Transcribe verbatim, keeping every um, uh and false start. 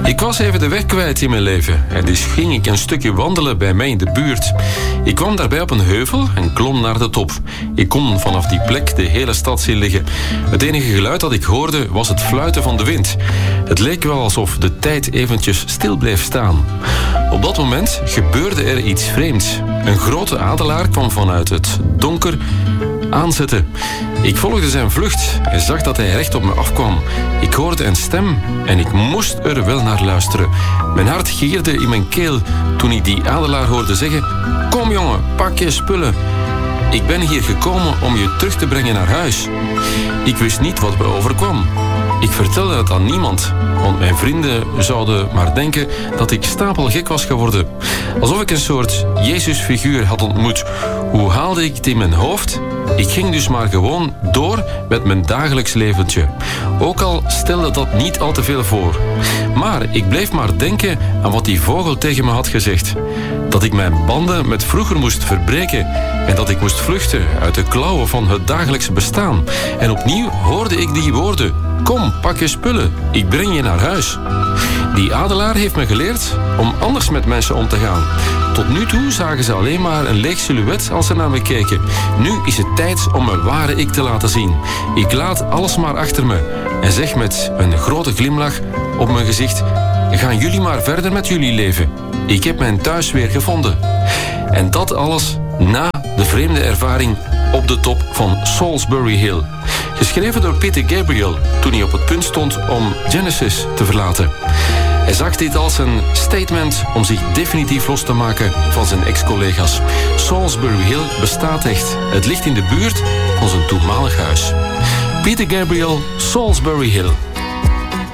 Ik was even de weg kwijt in mijn leven en dus ging ik een stukje wandelen bij mij in de buurt. Ik kwam daarbij op een heuvel en klom naar de top. Ik kon vanaf die plek de hele stad zien liggen. Het enige geluid dat ik hoorde was het fluiten van de wind. Het leek wel alsof de tijd eventjes stil bleef staan. Op dat moment gebeurde er iets vreemds. Een grote adelaar kwam vanuit het donker aanzetten. Ik volgde zijn vlucht en zag dat hij recht op me afkwam. Ik hoorde een stem en ik moest er wel naar luisteren. Mijn hart gierde in mijn keel toen ik die adelaar hoorde zeggen: kom jongen, pak je spullen. Ik ben hier gekomen om je terug te brengen naar huis. Ik wist niet wat me overkwam. Ik vertelde het aan niemand, want mijn vrienden zouden maar denken dat ik stapelgek was geworden. Alsof ik een soort Jezusfiguur had ontmoet. Hoe haalde ik het in mijn hoofd? Ik ging dus maar gewoon door met mijn dagelijks leventje. Ook al stelde dat niet al te veel voor. Maar ik bleef maar denken aan wat die vogel tegen me had gezegd. Dat ik mijn banden met vroeger moest verbreken en dat ik moest vluchten uit de klauwen van het dagelijkse bestaan. En opnieuw hoorde ik die woorden: kom, pak je spullen, ik breng je naar huis. Die adelaar heeft me geleerd om anders met mensen om te gaan. Tot nu toe zagen ze alleen maar een leeg silhouet als ze naar me keken. Nu is het tijd om mijn ware ik te laten zien. Ik laat alles maar achter me en zeg met een grote glimlach op mijn gezicht: gaan jullie maar verder met jullie leven. Ik heb mijn thuis weer gevonden. En dat alles na de vreemde ervaring op de top van Salisbury Hill. Geschreven door Peter Gabriel toen hij op het punt stond om Genesis te verlaten. Hij zag dit als een statement om zich definitief los te maken van zijn ex-collega's. Salisbury Hill bestaat echt. Het ligt in de buurt van zijn toenmalig huis. Peter Gabriel, Salisbury Hill.